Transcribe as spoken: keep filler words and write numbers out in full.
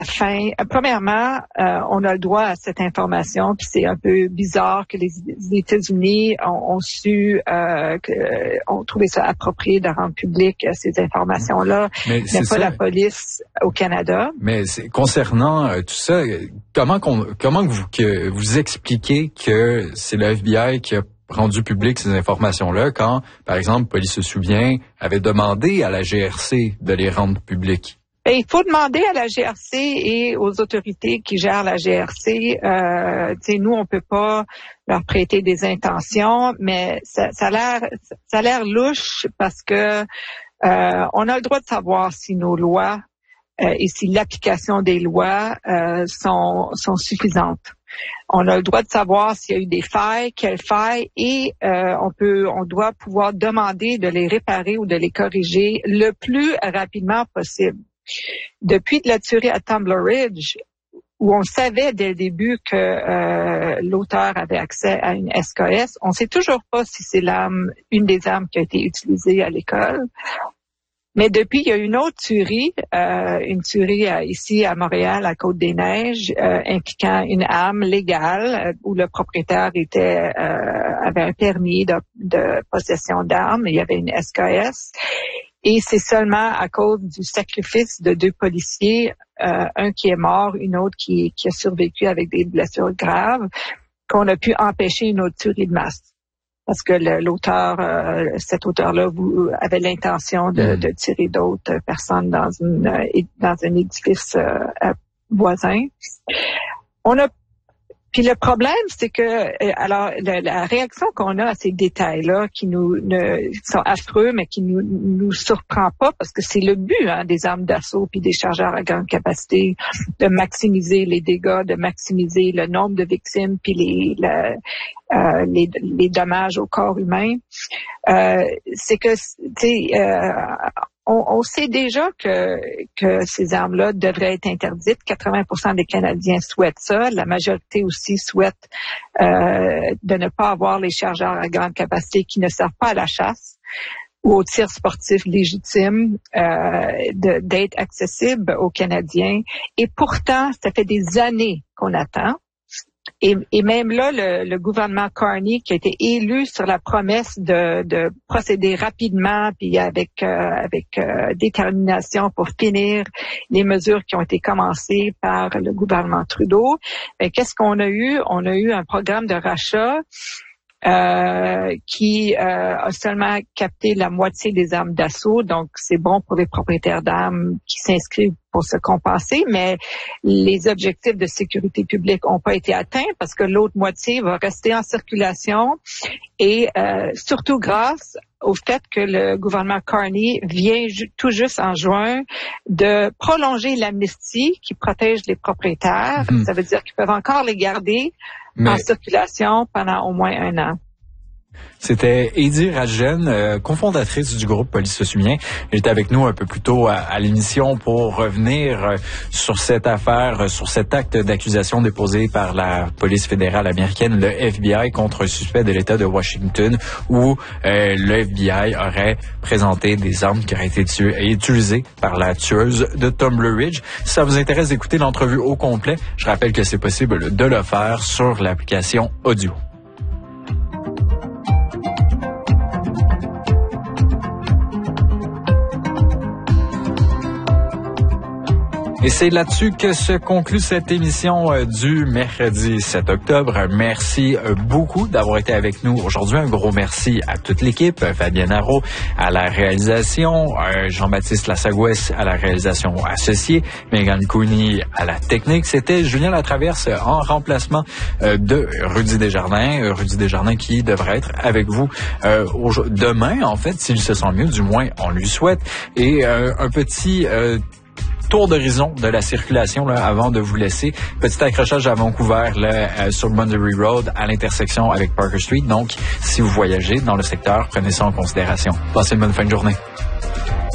fin, premièrement, euh, on a le droit à cette information, puis c'est un peu bizarre que les, les États-Unis ont, ont su, euh, que, ont trouvé ça approprié de rendre public euh, ces informations-là, mais, mais pas ça. La police au Canada. Mais c'est, concernant euh, tout ça, comment qu'on, comment que vous, que vous expliquez que c'est le F B I qui a rendu public ces informations-là quand, par exemple, Police se souvient, avait demandé à la G R C de les rendre publiques? Et il faut demander à la G R C et aux autorités qui gèrent la G R C. Euh, tu sais, nous, on peut pas leur prêter des intentions, mais ça, ça a l'air, ça a l'air louche parce que euh, on a le droit de savoir si nos lois euh, et si l'application des lois euh, sont, sont suffisantes. On a le droit de savoir s'il y a eu des failles, quelles failles, et euh, on peut, on doit pouvoir demander de les réparer ou de les corriger le plus rapidement possible. Depuis la tuerie à Tumbler Ridge, où on savait dès le début que euh, l'auteur avait accès à une S K S, on ne sait toujours pas si c'est l'arme, une des armes qui a été utilisée à l'école. Mais depuis, il y a une autre tuerie, euh, une tuerie euh, ici à Montréal, à Côte-des-Neiges, euh, impliquant une arme légale euh, où le propriétaire était euh, avait un permis de, de possession d'armes, il y avait une S K S. Et c'est seulement à cause du sacrifice de deux policiers, euh, un qui est mort, une autre qui, qui a survécu avec des blessures graves, qu'on a pu empêcher une autre tuerie de masse. Parce que le, l'auteur, euh, cet auteur-là avait l'intention de, de tirer d'autres personnes dans, une, dans un édifice euh, voisin. On a Puis le problème, c'est que alors la, la réaction qu'on a à ces détails-là, qui nous ne, sont affreux, mais qui nous nous surprend pas, parce que c'est le but hein, des armes d'assaut puis des chargeurs à grande capacité, de maximiser les dégâts, de maximiser le nombre de victimes puis les la, euh, les, les dommages au corps humain. Euh, c'est que tu sais. Euh, On, on sait déjà que, que ces armes-là devraient être interdites. quatre-vingts pour cent des Canadiens souhaitent ça. La majorité aussi souhaite euh, de ne pas avoir les chargeurs à grande capacité qui ne servent pas à la chasse ou au tir sportif légitime, euh, de, d'être accessibles aux Canadiens. Et pourtant, ça fait des années qu'on attend. Et, et même là, le, le gouvernement Carney, qui a été élu sur la promesse de, de procéder rapidement puis avec euh, avec euh, détermination pour finir les mesures qui ont été commencées par le gouvernement Trudeau, mais qu'est-ce qu'on a eu? On a eu un programme de rachat Euh, qui euh, a seulement capté la moitié des armes d'assaut. Donc, c'est bon pour les propriétaires d'armes qui s'inscrivent pour se compenser, mais les objectifs de sécurité publique n'ont pas été atteints parce que l'autre moitié va rester en circulation et euh, surtout grâce au fait que le gouvernement Carney vient ju- tout juste en juin de prolonger l'amnistie qui protège les propriétaires. Mmh. Ça veut dire qu'ils peuvent encore les garder Mais... en circulation pendant au moins un an. C'était Hédy Rajgen, euh, cofondatrice du groupe Police se souvient. Elle était avec nous un peu plus tôt à, à l'émission pour revenir euh, sur cette affaire, euh, sur cet acte d'accusation déposé par la police fédérale américaine, le F B I, contre un suspect de l'État de Washington, où euh, le F B I aurait présenté des armes qui auraient été tuées et utilisées par la tueuse de Tumbler Ridge. Si ça vous intéresse d'écouter l'entrevue au complet, je rappelle que c'est possible de le faire sur l'application audio. Et c'est là-dessus que se conclut cette émission euh, du mercredi sept octobre. Merci euh, beaucoup d'avoir été avec nous aujourd'hui. Un gros merci à toute l'équipe. Fabienne Haro à la réalisation, euh, Jean-Baptiste Lassagouès à la réalisation associée, Megan Cooney à la technique. C'était Julien Latraverse en remplacement euh, de Rudy Desjardins. Euh, Rudy Desjardins qui devrait être avec vous euh, demain, en fait, s'il se sent mieux. Du moins, on lui souhaite. Et euh, un petit... Euh, tour d'horizon de la circulation là, avant de vous laisser. Petit accrochage à Vancouver là, euh, sur Boundary Road à l'intersection avec Parker Street. Donc, si vous voyagez dans le secteur, prenez ça en considération. Passez une bonne fin de journée.